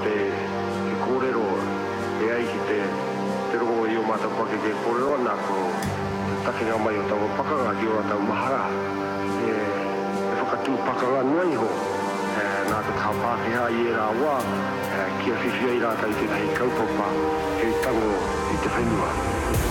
te kōrero e ai ki te rongo i o mata pake ke kōrero ana ko take ngā mai o tau pakanga ki o tau mahara e whakatū pakanga nuai ho nā te kāpākehā i e rā wā kia whiwhia i rātai te nei kaupapa he tango i te whenua.